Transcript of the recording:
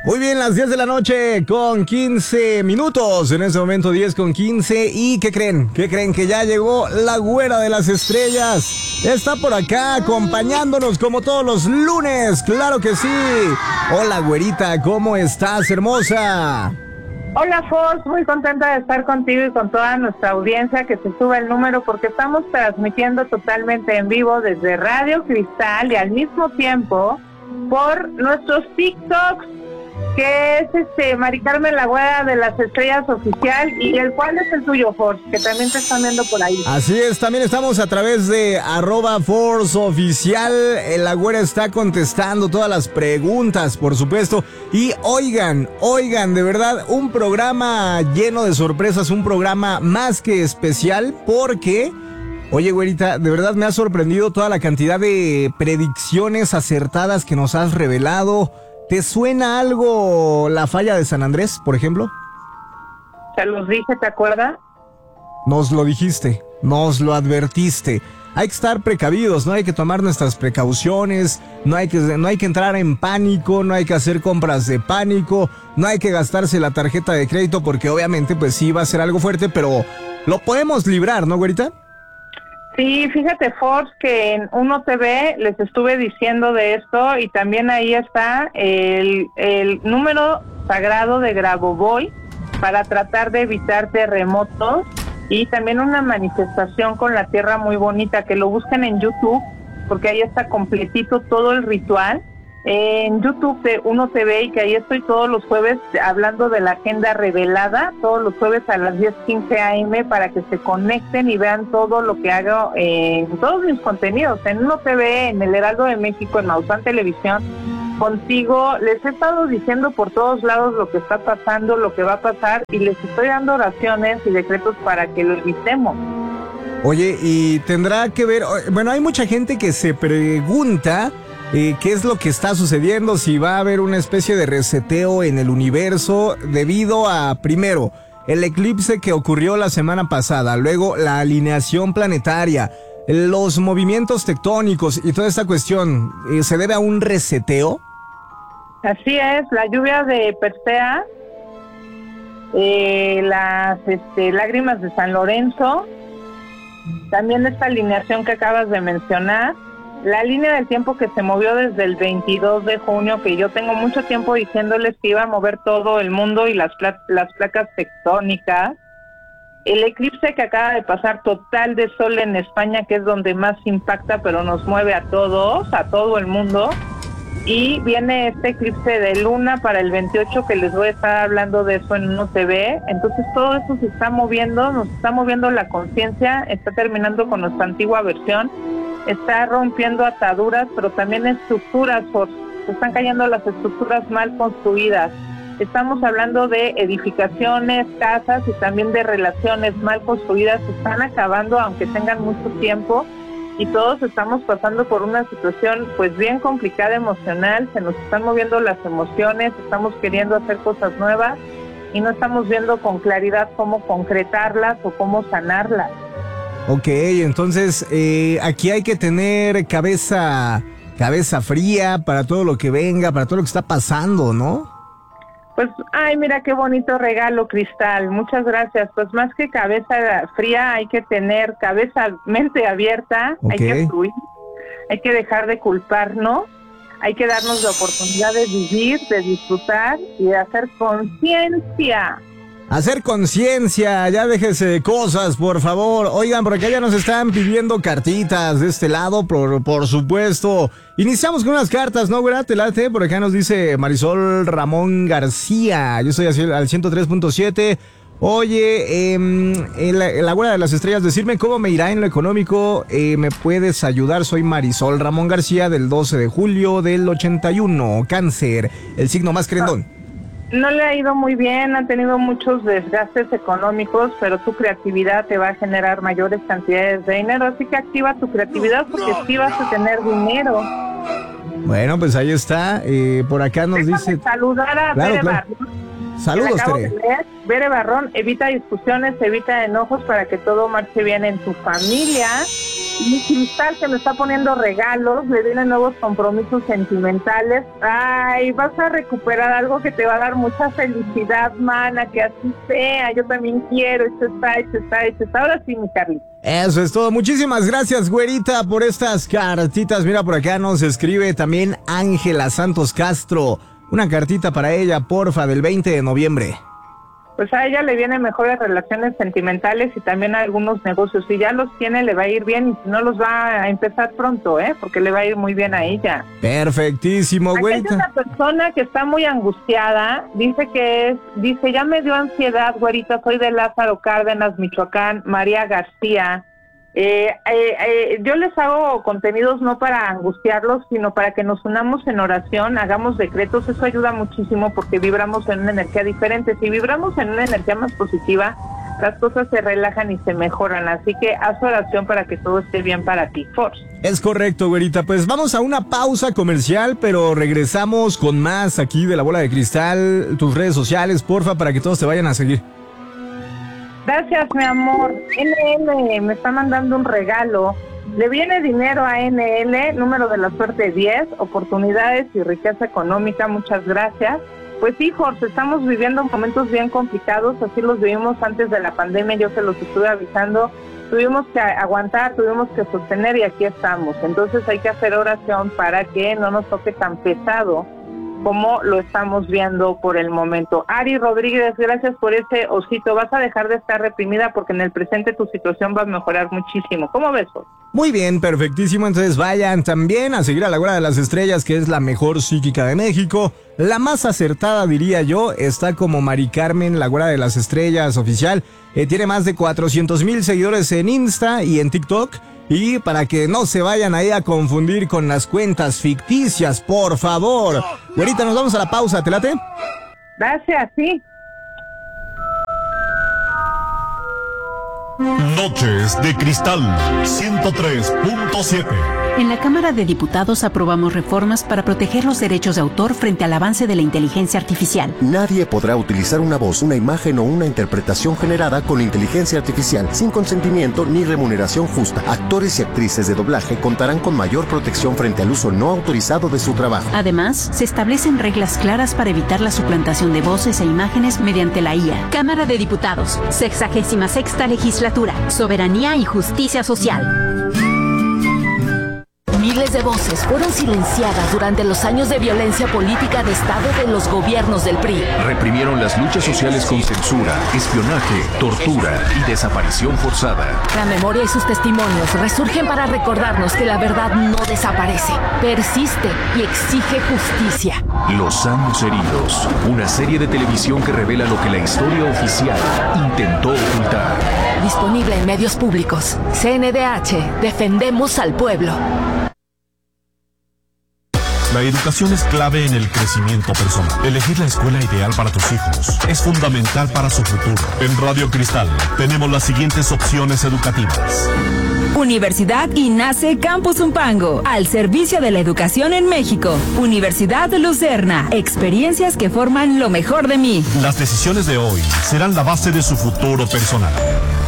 Muy bien, las 10 de la noche con 15 minutos. En este momento 10 con 15. ¿Y qué creen? ¿Qué creen? Que ya llegó la güera de las estrellas. Está por acá acompañándonos como todos los lunes. ¡Claro que sí! Hola, güerita, ¿cómo estás, hermosa? Hola, Foz, muy contenta de estar contigo y con toda nuestra audiencia, que se suba el número porque estamos transmitiendo totalmente en vivo desde Radio Cristal y al mismo tiempo por nuestros TikToks, que es Mari Carmen, la güera de las estrellas oficial, y el cual es el tuyo, Force, que también te están viendo por ahí. Así es, también estamos a través de @ForceOficial. La güera está contestando todas las preguntas, por supuesto. Y oigan, de verdad, un programa lleno de sorpresas, un programa más que especial, porque, oye, güerita, de verdad me ha sorprendido toda la cantidad de predicciones acertadas que nos has revelado. ¿Te suena algo la falla de San Andrés, por ejemplo? Se los dije, ¿te acuerdas? Nos lo dijiste, nos lo advertiste. Hay que estar precavidos, no hay que tomar nuestras precauciones, no hay que entrar en pánico, no hay que hacer compras de pánico, no hay que gastarse la tarjeta de crédito porque obviamente pues sí va a ser algo fuerte, pero lo podemos librar, ¿no, güerita? Sí, fíjate, Force, que en Uno TV les estuve diciendo de esto y también ahí está el número sagrado de Grabovoi para tratar de evitar terremotos y también una manifestación con la tierra muy bonita, que lo busquen en YouTube porque ahí está completito todo el ritual. En YouTube de Uno TV, y que ahí estoy todos los jueves hablando de la agenda revelada, todos los jueves a las 10:15 a.m. para que se conecten y vean todo lo que hago en todos mis contenidos, en Uno TV, en el Heraldo de México, en Maussan Televisión, contigo. Les he estado diciendo por todos lados lo que está pasando, lo que va a pasar, y les estoy dando oraciones y decretos para que lo evitemos. Oye, y tendrá que ver, bueno, hay mucha gente que se pregunta qué es lo que está sucediendo, si va a haber una especie de reseteo en el universo debido a, primero, el eclipse que ocurrió la semana pasada, luego la alineación planetaria, los movimientos tectónicos y toda esta cuestión. ¿Se debe a un reseteo? Así es, la lluvia de Persea, las lágrimas de San Lorenzo, también esta alineación que acabas de mencionar, la línea del tiempo que se movió desde el 22 de junio, que yo tengo mucho tiempo diciéndoles que iba a mover todo el mundo y las placas tectónicas, el eclipse que acaba de pasar total de sol en España, que es donde más impacta, pero nos mueve a todos, a todo el mundo, y viene este eclipse de luna para el 28, que les voy a estar hablando de eso en Uno TV. Entonces todo eso se está moviendo, nos está moviendo la conciencia, está terminando con nuestra antigua versión, está rompiendo ataduras, pero también estructuras, se están cayendo las estructuras mal construidas. Estamos hablando de edificaciones, casas y también de relaciones mal construidas, se están acabando aunque tengan mucho tiempo, y todos estamos pasando por una situación pues bien complicada emocional, se nos están moviendo las emociones, estamos queriendo hacer cosas nuevas y no estamos viendo con claridad cómo concretarlas o cómo sanarlas. Ok, entonces aquí hay que tener cabeza fría para todo lo que venga, para todo lo que está pasando, ¿no? Pues, ay, mira qué bonito regalo, Cristal, muchas gracias. Pues más que cabeza fría, hay que tener mente abierta, okay. Hay que fluir, hay que dejar de culparnos, hay que darnos la oportunidad de vivir, de disfrutar y de hacer conciencia. Hacer conciencia, ya déjese de cosas, por favor. Oigan, por acá ya nos están pidiendo cartitas de este lado, por supuesto. Iniciamos con unas cartas, ¿no, güera? ¿Te late? Por acá nos dice Marisol Ramón García. Yo estoy al 103.7. Oye, la güera de las estrellas, decirme cómo me irá en lo económico. ¿Me puedes ayudar? Soy Marisol Ramón García, del 12 de julio del 81. Cáncer, el signo más querendón. No le ha ido muy bien, ha tenido muchos desgastes económicos, pero tu creatividad te va a generar mayores cantidades de dinero, así que activa tu creatividad porque sí vas a tener dinero. Bueno, pues ahí está, por acá nos dice... saludar a Bere Barrón. Saludos, Tere. Bere Barrón, evita discusiones, evita enojos para que todo marche bien en tu familia. Mi Cristal, que me está poniendo regalos, le vienen nuevos compromisos sentimentales. Ay, vas a recuperar algo que te va a dar mucha felicidad, mana, que así sea. Yo también quiero, esto está. Ahora sí, mi Carly. Eso es todo. Muchísimas gracias, güerita, por estas cartitas. Mira, por acá nos escribe también Ángela Santos Castro. Una cartita para ella, porfa, del 20 de noviembre. Pues a ella le vienen mejores relaciones sentimentales y también a algunos negocios. Si ya los tiene, le va a ir bien, y si no, los va a empezar pronto, porque le va a ir muy bien a ella. Perfectísimo, güerita. Hay una persona que está muy angustiada, dice, ya me dio ansiedad, güerita, soy de Lázaro Cárdenas, Michoacán, María García. Yo les hago contenidos no para angustiarlos, sino para que nos unamos en oración, hagamos decretos. Eso ayuda muchísimo porque vibramos en una energía diferente. Si vibramos en una energía más positiva, las cosas se relajan y se mejoran. Así que haz oración para que todo esté bien para ti, Force. Es correcto, güerita. Pues vamos a una pausa comercial, pero regresamos con más aquí de La Bola de Cristal. Tus redes sociales, porfa, para que todos te vayan a seguir. Gracias, mi amor. NL me está mandando un regalo. Le viene dinero a NL, número de la suerte 10, oportunidades y riqueza económica. Muchas gracias. Pues sí, Jorge, estamos viviendo momentos bien complicados, así los vivimos antes de la pandemia, yo se los estuve avisando. Tuvimos que aguantar, tuvimos que sostener y aquí estamos. Entonces hay que hacer oración para que no nos toque tan pesado como lo estamos viendo por el momento. Ari Rodríguez, gracias por ese osito. Vas a dejar de estar reprimida porque en el presente tu situación va a mejorar muchísimo. ¿Cómo ves, Jorge? Muy bien, perfectísimo. Entonces vayan también a seguir a La Güera de las Estrellas, que es la mejor psíquica de México. La más acertada, diría yo, está como Mari Carmen, La Güera de las Estrellas oficial. Tiene más de 400,000 seguidores en Insta y en TikTok. Y para que no se vayan ahí a confundir con las cuentas ficticias, por favor. Güerita, nos vamos a la pausa, ¿te late? Gracias, sí. Noches de Cristal 103.7. En la Cámara de Diputados aprobamos reformas para proteger los derechos de autor frente al avance de la inteligencia artificial. Nadie podrá utilizar una voz, una imagen o una interpretación generada con inteligencia artificial sin consentimiento ni remuneración justa. Actores y actrices de doblaje contarán con mayor protección frente al uso no autorizado de su trabajo. Además, se establecen reglas claras para evitar la suplantación de voces e imágenes mediante la IA. Cámara de Diputados, 66ª Legislatura, Soberanía y Justicia Social. Miles de voces fueron silenciadas durante los años de violencia política de Estado de los gobiernos del PRI. Reprimieron las luchas sociales con censura, espionaje, tortura y desaparición forzada. La memoria y sus testimonios resurgen para recordarnos que la verdad no desaparece, persiste y exige justicia. Los años heridos, una serie de televisión que revela lo que la historia oficial intentó ocultar. Disponible en medios públicos. CNDH, defendemos al pueblo. La educación es clave en el crecimiento personal. Elegir la escuela ideal para tus hijos es fundamental para su futuro. En Radio Cristal tenemos las siguientes opciones educativas. Universidad INACE Campus Zumpango, al servicio de la educación en México. Universidad Lucerna, experiencias que forman lo mejor de mí. Las decisiones de hoy serán la base de su futuro personal.